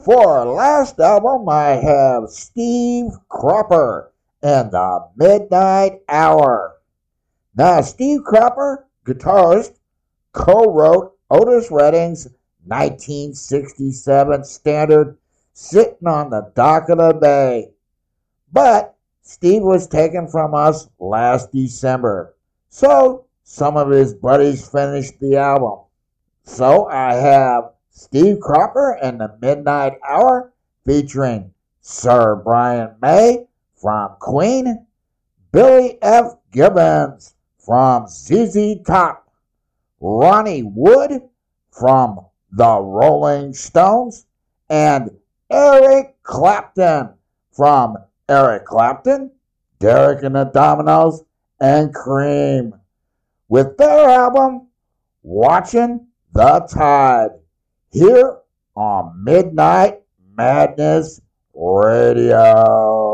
For our last album, I have Steve Cropper and the Midnight Hour. Now, Steve Cropper, guitarist, co-wrote Otis Redding's 1967 standard Sitting on the Dock of the Bay. But Steve was taken from us last December, so some of his buddies finished the album. So I have Steve Cropper and the Midnight Hour featuring Sir Brian May from Queen, Billy F. Gibbons from ZZ Top, Ronnie Wood from the Rolling Stones, and Eric Clapton from Eric Clapton, Derek and the Dominoes, and Cream, with their album Watching the Tide, here on Midnight Madness Radio.